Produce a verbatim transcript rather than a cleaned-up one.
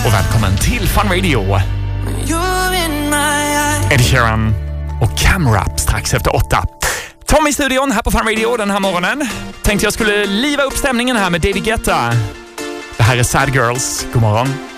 och välkommen till Fun Radio. Ed Sheeran och Camrap strax efter åtta. Tom i studion här på Fun Radio den här morgonen. Tänkte jag skulle liva upp stämningen här med David Guetta. Det här är Sad Girls. God morgon.